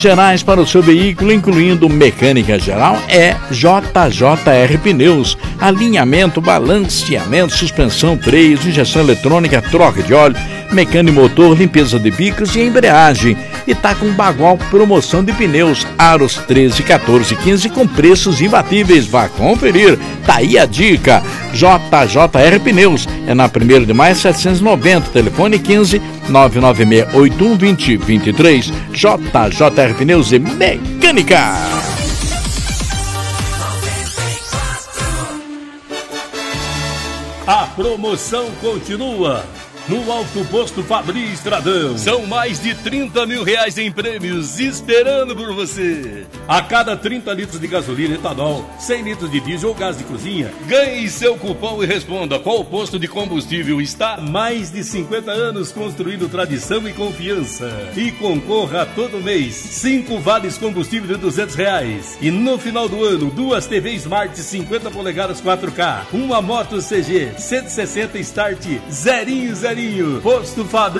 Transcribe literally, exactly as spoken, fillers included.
Gerais para o seu veículo, incluindo mecânica geral, é J J R Pneus. Alinhamento, balanceamento, suspensão, freios, injeção eletrônica, troca de óleo, mecânico e motor, limpeza de bicos e embreagem. E tá com Bagual promoção de pneus, aros treze, quatorze, quinze com preços imbatíveis. Vá conferir, tá aí a dica. J J R Pneus, é na primeiro de maio setecentos e noventa, telefone quinze, nove nove seis oito um, dois zero dois três. J J R Pneus e Mecânica. A promoção continua no Alto Posto Fabri Estradão. São mais de trinta mil reais em prêmios esperando por você. A cada trinta litros de gasolina, etanol, cem litros de diesel ou gás de cozinha, ganhe seu cupom e responda qual posto de combustível está há mais de cinquenta anos construindo tradição e confiança. E concorra a todo mês cinco vales combustível de duzentos reais. E no final do ano, duas T V Smart cinquenta polegadas quatro K, uma moto C G cento e sessenta Start zerinho zerinho. Posto Fabri